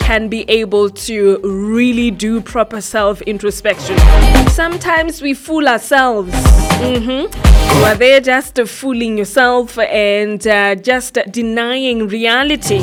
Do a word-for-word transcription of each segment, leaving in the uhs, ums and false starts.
can be able to really do proper self-introspection. Sometimes we fool ourselves. Mm-hmm. You are there just uh, fooling yourself and uh, just denying reality,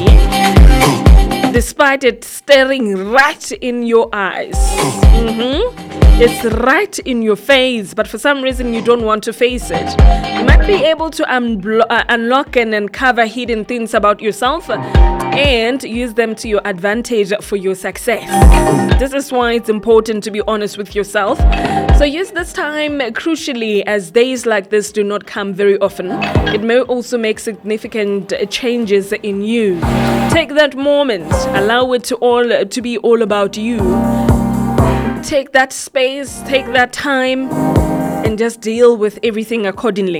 despite it staring right in your eyes. Mm-hmm. It's right in your face, but for some reason you don't want to face it. You might be able to unblo- uh, unlock and uncover hidden things about yourself and use them to your advantage for your success. This is why it's important to be honest with yourself. So use this time crucially, as days like this do not come very often. It may also make significant changes in you. Take that moment, allow it to all to be all about you. Take that space, take that time, and just deal with everything accordingly.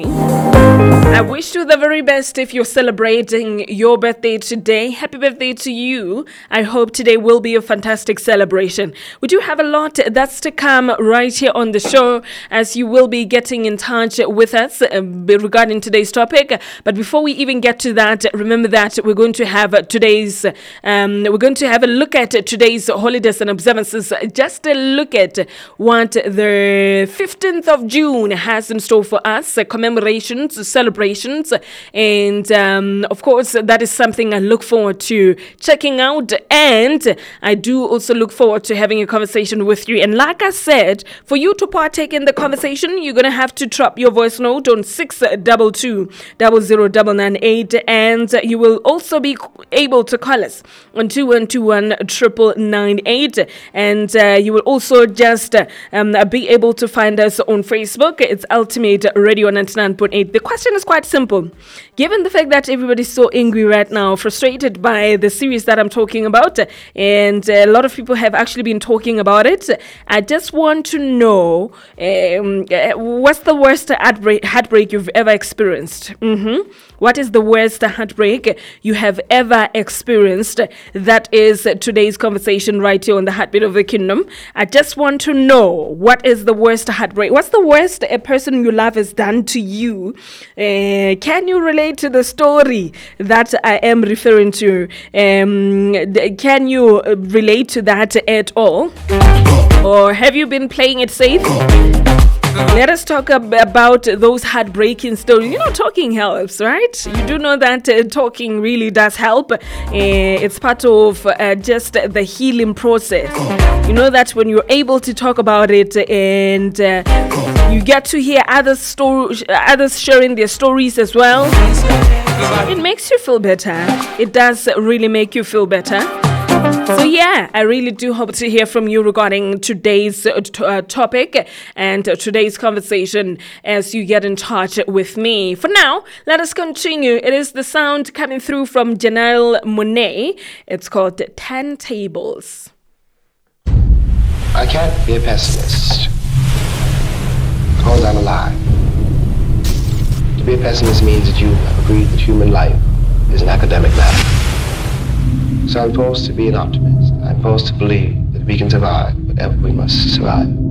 I wish you the very best if you're celebrating your birthday today. Happy birthday to you. I hope today will be a fantastic celebration. We do have a lot that's to come right here on the show, as you will be getting in touch with us uh, regarding today's topic. But before we even get to that, remember that we're going to have today's, um, we're going to have a look at today's holidays and observances. Just a look at what the fifteenth of June has in store for us, uh, commemorations, celebrations, and um, of course that is something I look forward to checking out, and I do also look forward to having a conversation with you. And like I said, for you to partake in the conversation, you're gonna have to drop your voice note on six double two double zero double nine eight, and you will also be able to call us on two one two one triple nine eight, and uh, you will also just uh, um, be able to find us on Facebook. It's Ultimate Radio ninety-nine point eight. The question is quite simple. Given the fact that everybody's so angry right now, frustrated by the series that I'm talking about, and a lot of people have actually been talking about it, I just want to know, um, what's the worst heartbreak, heartbreak you've ever experienced? Mm-hmm. What is the worst heartbreak you have ever experienced? That is today's conversation right here on the Heartbeat of the Kingdom. I just want to know, what is the worst heartbreak? What's the worst a person you love has done to you? Uh, can you relate to the story that I am referring to? Um, can you relate to that at all? Or have you been playing it safe? Let us talk ab- about those heartbreaking stories. You know, talking helps, right? You do know that uh, talking really does help. Uh, it's part of uh, just the healing process. You know that when you're able to talk about it and uh, you get to hear others, sto- others sharing their stories as well, it makes you feel better. It does really make you feel better. So yeah, I really do hope to hear from you regarding today's uh, t- uh, topic and uh, today's conversation as you get in touch with me. For now, let us continue. It is the sound coming through from Janelle Monáe. It's called Ten Tables. I can't be a pessimist because I'm alive. To be a pessimist means that you agree that human life is an academic matter. So I'm forced to be an optimist. I'm forced to believe that we can survive whatever we must survive.